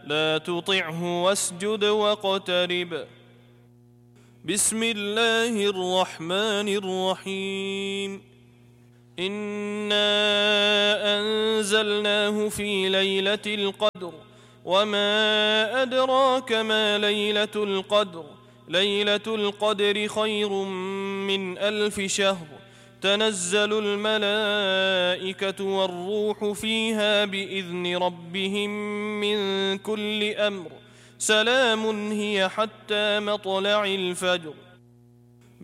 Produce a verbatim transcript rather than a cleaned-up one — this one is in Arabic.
لا تطعه واسجد واقترب. بسم الله الرحمن الرحيم. إنا أنزلناه في ليلة القدر وما أدراك ما ليلة القدر ليلة القدر خير من ألف شهر تنزل الملائكة والروح فيها بإذن ربهم من كل أمر سلام هي حتى مطلع الفجر.